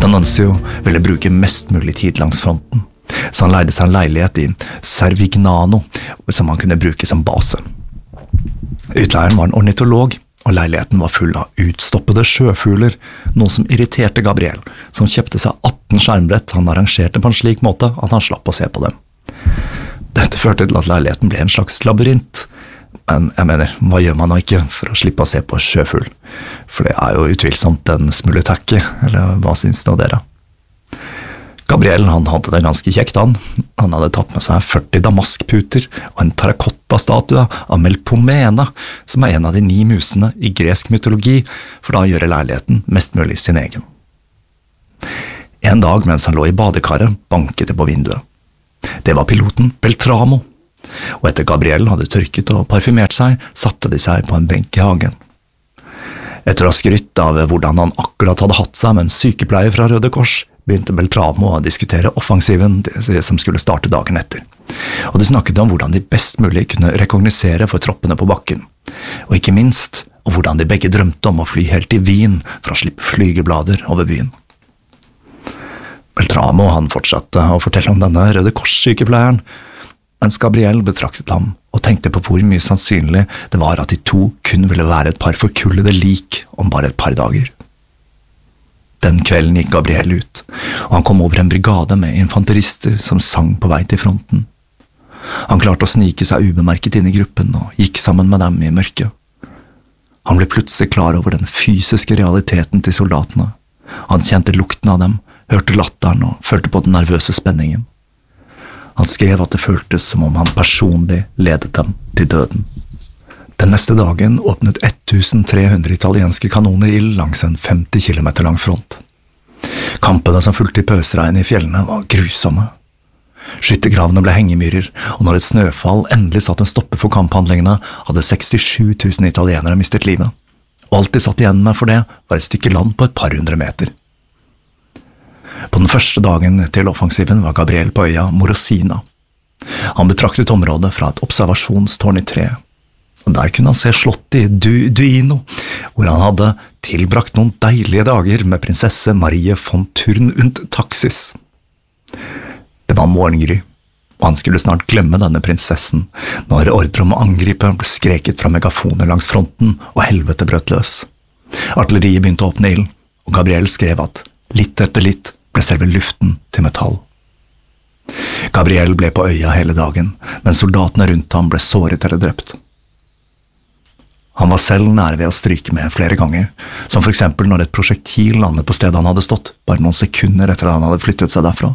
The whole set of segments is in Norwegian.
D'Annunzio ville bruke mest mulig tid langs fronten, så han leide seg en leilighet i Servignano, som han kunne bruke som base. Utleieren var en ornitolog, og leiligheten var full av utstoppede sjøfugler, noe som irriterte Gabriel, som kjøpte seg 18 skjermbrett han arrangerte på en slik måte at han slapp å se på dem. Dette førte til at leiligheten ble en slags labyrint, men jeg mener, hva gjør man nå ikke for å slippe å se på sjøfugl? For det jo utvilsomt en smule takke, eller hva synes nå dere? Gabriel, han hadde det ganske kjekt, han hadde tatt med seg 40 damaskputer og en terrakotta-statue av Melpomene, som en av de 9 musene i gresk mytologi, for da å gjøre leiligheten mest mulig sin egen. En dag mens han lå i badekaret, banket det på vinduet. Det var piloten Beltramo, og etter Gabriel hadde tørket og parfymert seg, satte de seg på en benk i hagen. Etter å ha skrytt av hvordan han akkurat hadde hatt seg med en sykepleier fra Røde Kors, begynte Beltramo å diskutere offensiven som skulle starte dagen etter. Og de snakket om hvordan de best mulig kunne rekognosere for troppene på bakken, og ikke minst om hvordan de begge drømte om å fly helt til Wien for å slippe flygeblader over byen. Beltramo han fortsatte å fortelle om denne Røde Kors-sykepleieren, mens Gabriel betraktet ham og tenkte på hvor mye sannsynlig det var at de to kun ville være et par forkullede lik om bare et par dager. Den kvelden gikk Gabriel ut, og han kom over en brigade med infanterister som sang på vei til fronten. Han klarte å snike seg ubemerket inn i gruppen og gikk sammen med dem i mørket. Han ble plutselig klar over den fysiske realiteten til soldatene. Han kjente lukten av dem, hørte latteren og følte på den nervøse spenningen. Han skrev at det føltes som om han personlig ledet dem til døden. Den neste dagen åpnet 1300 italienske kanoner ild langs en 50 kilometer lang front. Kampene som fulgte i pøsregn i fjellene var grusomme. Skyttergravene ble hengemyrer, og når et snøfall endelig satt en stopper for kamphandlingene, hadde 67 000 italienere mistet livet. Og alt de satt igjen med for det var et stykke land på et par hundre meter. På den første dagen til offensiven var Gabriel på øya Morosina. Han betraktet området fra et observasjonstårn i tre, og der kunne han se slottet i Duino, hvor han hadde tilbrakt noen deilige dager med prinsesse Marie von Thurn und Taxis. Det var morgengry, og han skulle snart glemme denne prinsessen, når ordre om å angripe ble skreket fra megafoner langs fronten, og helvete brøt løs. Artilleriet begynte å åpne ild, og Gabriel skrev at litt etter litt ble selve luften til metall. Gabriel ble på øya hele dagen, men soldatene rundt ham ble såret eller drept. Han var selv nære ved å stryke med flere ganger, som for eksempel når et prosjektil landet på stedet han hadde stått, bare noen sekunder etter at han hadde flyttet seg derfra.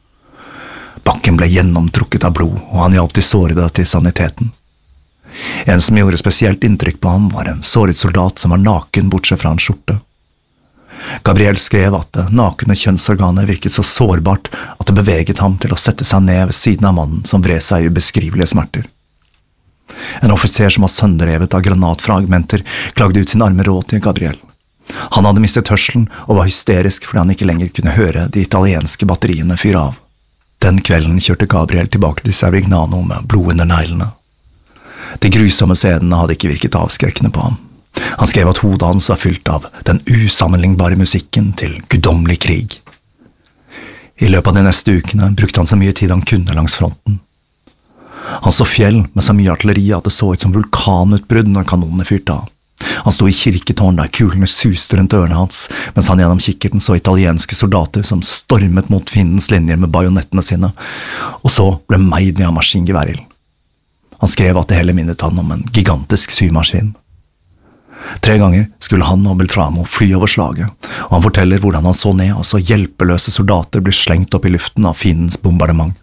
Bakken ble gjennomtrukket av blod, og han hjalp de sårede til saniteten. En som gjorde spesielt inntrykk på ham var en såret soldat som var naken bortsett fra en skjorte. Gabriel skrev at det nakne kjønnsorganet virket så sårbart at det beveget ham til å sette seg ned ved siden av mannen som vred seg i ubeskrivelige smerter. En offiser som var sønderrevet av granatfragmenter klagde ut sin arme råd til Gabriel. Han hadde mistet hørselen og var hysterisk fordi han ikke lenger kunne høre de italienske batteriene fyre av. Den kvelden kjørte Gabriel tilbake til Servignano med blod under neglene. De grusomme scenene hadde ikke virket avskrekkende på ham. Han skrev at hodet hans var fylt av den usammenlignbare musikken til guddommelig krig. I løpet av de neste ukene brukte han så mye tid han kunne langs fronten. Han så fjell med så mye artilleri at det så ut som vulkanutbrudd når kanonene fyrte av. Han sto i kirketårn der kulene suste rundt ørene hans, mens han gjennom kikkerten så italienske soldater som stormet mot fiendens linjer med bajonettene sine, og så ble meid av maskingeværild. Han skrev at det hele minnet han om en gigantisk symaskin. 3 ganger skulle han og Beltramo fly over slaget, og han forteller hvordan han så ned og så hjelpeløse soldater bli slengt opp i luften av fiendens bombardement.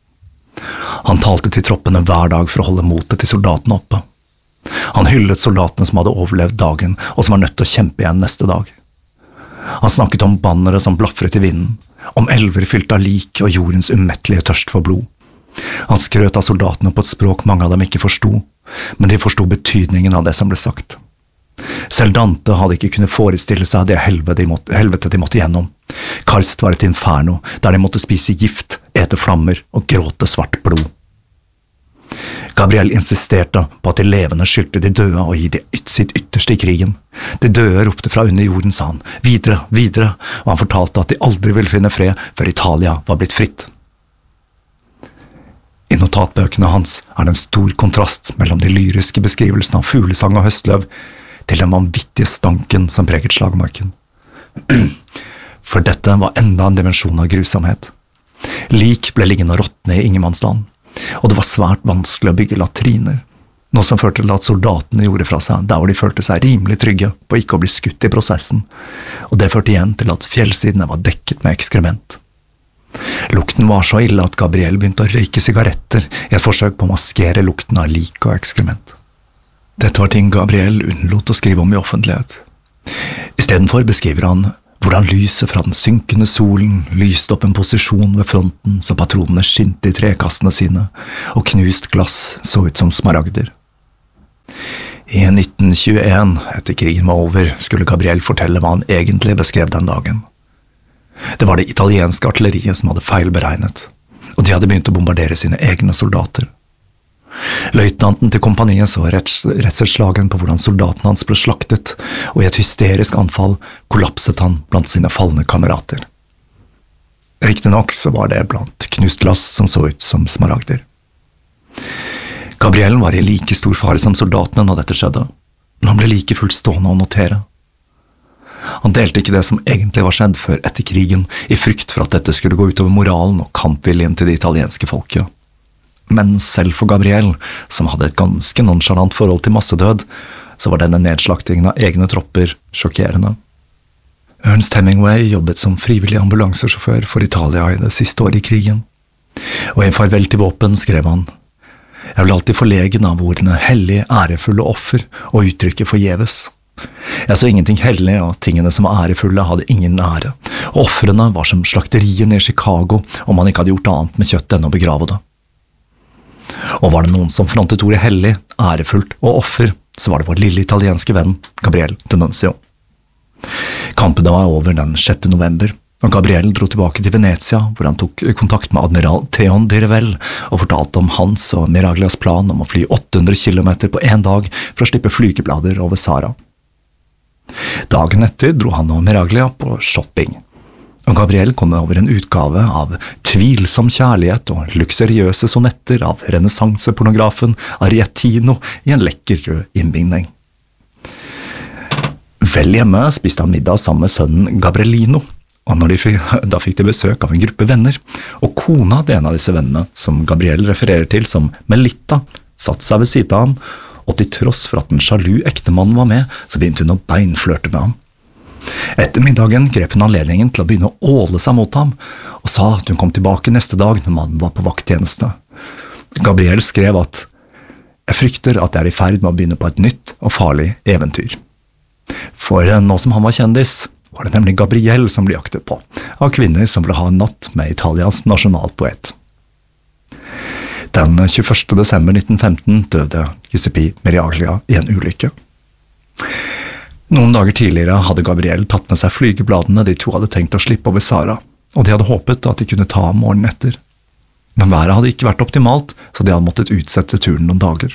Han talte til troppene hver dag for å holde motet til soldatene oppe. Han hyllet soldatene som hadde overlevd dagen, og som var nødt til å kjempe igjen neste dag. Han snakket om bannere som blafret i vinden, om elver fylt av lik og jordens umettelige tørst for blod. Han skrøt av soldatene på et språk mange av dem ikke forstod, men de forstod betydningen av det som ble sagt. Selv Dante hadde ikke kunnet forestille seg det helvete de måtte gjennom. Karst var et inferno, der de måtte spise gift, ete flammer og gråte svart blod. Gabriel insisterte på at de levende skyldte de døde og gi sitt ytterste i krigen. De døde ropte fra under jorden, sa han, videre, videre, og han fortalte at de aldri ville finne fred før Italia var blitt fritt. I notatbøkene hans det en stor kontrast mellom de lyriske beskrivelsene av fuglesang og høstløv til den vanvittige stanken som preget slagmarken. For dette var enda en dimensjon av grusomhet. Lik ble liggende og råtne i ingenmannsland, og det var svært vanskelig å bygge latriner, noe som førte til at soldatene gjorde fra seg der hvor de følte seg rimelig trygge på ikke å bli skutt i prosessen, og det førte igjen til at fjellsidene var dekket med ekskrement. Lukten var så ille at Gabriel begynte å røyke sigaretter i et forsøk på å maskere lukten av lik og ekskrement. Dette var ting Gabriel unnlot å skrive om i offentlighet. Istedenfor beskriver han hvordan lyset fra den synkende solen lyste opp en posisjon ved fronten så patronene skinte i trekassene sine, og knust glass så ut som smaragder. I 1921, etter krigen var over, skulle Gabriel fortelle hva han egentlig beskrev den dagen. Det var det italienske artilleriet som hadde feilberegnet, og de hadde begynt å bombardere sine egne soldater. Løytnanten til kompaniet så redselsslagen på hvordan soldaten hans ble slaktet, og i et hysterisk anfall kollapset han blant sine fallende kamerater. Riktignok så var det blant knust glass som så ut som smaragder. Gabriel var i like stor fare som soldatene når dette skjedde, men han ble like fullt stående og notere. Han delte ikke det som egentlig var skjedd før etter krigen, i frykt for at dette skulle gå utover moralen og kampviljen til det italienske folket. Men selv for Gabriel, som hadde et ganske nonchalant forhold til massedød, så var denne nedslaktingen av egne tropper sjokkerende. Ernest Hemingway jobbet som frivillig ambulansesjåfør for Italia i det siste året i krigen, og i en farvel til våpen skrev han: «Jeg ble alltid forlegen av ordene hellig, ærefulle offer og uttrykket forgjeves. Jeg så ingenting hellig, og tingene som var ærefulle hadde ingen ære, og ofrene var som slakteriene i Chicago om man ikke hadde gjort annet med kjøttet enn å begrave det. Og var det noen som frontet ordet hellig, ærefullt og offer, så var det vår lille italienske venn, Gabriel D'Annunzio. Kampene var over den 6. november, og Gabriel dro tilbake til Venezia, hvor han tok kontakt med admiral Theon de Revel og fortalte om hans og Miraglias plan om å fly 800 kilometer på en dag for å slippe flygeblader over Sahara. Dagen etter dro han og Miraglia på shopping, og Gabriel kom over en utgave av Tvilsom kjærlighet og luksuriøse sonetter av renessansepornografen Ariettino i en lekker rød innbinding. Vel hjemme spiste han middag sammen med sønnen Gabrielino, og da fikk de besøk av en gruppe venner, og kona til en av disse vennene, som Gabriel refererer til som Melitta, satt seg ved siden av ham, og til tross for at en sjalu ektemann var med, så begynte hun å beinflørte med ham. Etter middagen grep hun anledningen til å begynne å åle seg mot ham, og sa at hun kom tilbake neste dag når mannen var på vakttjeneste. Gabriel skrev at «Jeg frykter at jeg er i ferd med å begynne på et nytt og farlig eventyr». For nå som han var kjendis, var det nemlig Gabriel som ble jaktet på, av kvinner som ville ha en natt med Italias nasjonalpoet. Den 21. desember 1915 døde Giuseppe Miraglia i en ulykke. Noen dager tidligere hadde Gabriel tatt med seg flygebladene de to hadde tenkt å slippe over Sahara, og de hadde håpet at de kunne ta ham morgenen etter. Men været hadde ikke vært optimalt, så de hadde måttet utsette turen noen dager.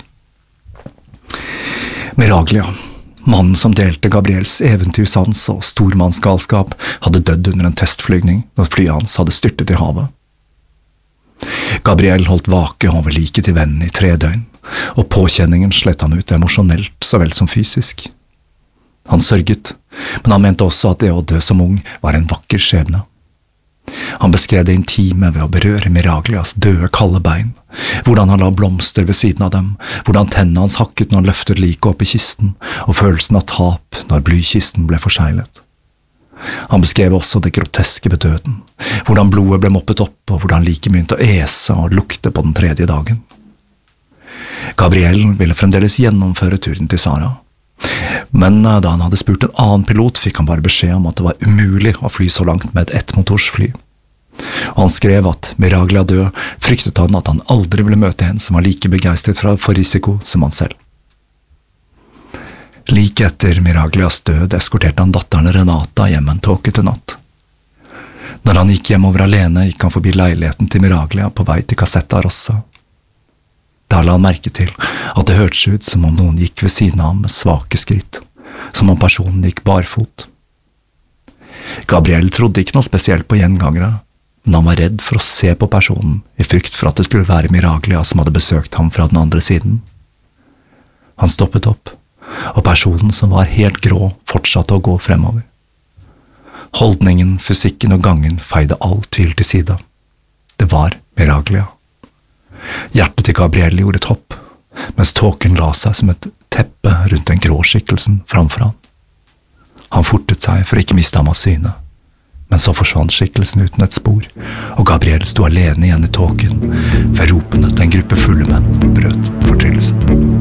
Miraglia, mannen som delte Gabriels eventyrsans og stormannsgalskap, hadde dødd under en testflygning når flyet hans hadde styrtet i havet. Gabriel holdt vake over liket til vennen i 3 døgn, og påkjenningen slett han ut emosjonelt så vel som fysisk. Han sørget, men han mente også at det å dø som ung var en vakker skjebne. Han beskrev det intime ved å berøre Miraglias døde kalde bein, hvordan han la blomster ved siden av dem, hvordan tennene hans hakket når han løftet liket opp i kisten, og følelsen av tap når blykisten ble forseglet. Han beskrev også det groteske ved døden, hvordan blodet ble moppet opp, og hvordan liket begynte å ese og lukte på den 3. dagen. Gabriel ville fremdeles gjennomføre turen til Sahara. Men da han hadde spurt en annen pilot, fikk han bare beskjed om at det var umulig å fly så langt med et ettmotorsfly. Og han skrev at Miraglia død, fryktet han at han aldri ville møte en som var like begeistret for risiko som han selv. Like etter Miraglias død eskorterte han datteren Renata hjem en tåkete natt. Når han gikk hjemover alene, gikk han forbi leiligheten til Miraglia på vei til Cassetta Rossa. Da la han merke til at det hørtes ut som om noen gikk ved siden av ham med svake skritt, som om personen gikk barfot. Gabriel trodde ikke noe spesielt på gjengangere, men han var redd for å se på personen i frykt for at det skulle være Miraglia som hadde besøkt ham fra den andre siden. Han stoppet opp, og personen som var helt grå fortsatte å gå fremover. Holdningen, fysikken og gangen feide all tvil til side. Det var Miraglia. Hjertet til Gabriel gjorde et hopp, mens tåken la seg som et teppe rundt den grå skikkelsen framfor han. Han fortet seg for ikke miste ham av syne, men så forsvant skikkelsen uten et spor, og Gabriel sto alene igjen i tåken, ved ropene til en gruppe fulle menn brøt fortryllelsen.